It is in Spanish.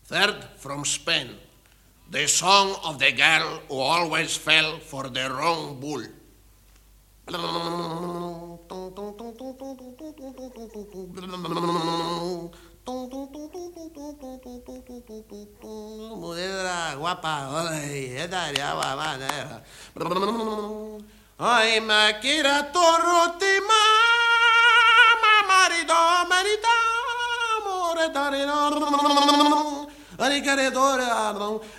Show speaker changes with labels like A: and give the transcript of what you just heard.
A: Third, from Spain, the song of the girl who always fell for the wrong bull. Mujer guapa, ay, esta ya va, ay, me quiere tu rutima, marido, marita, amore,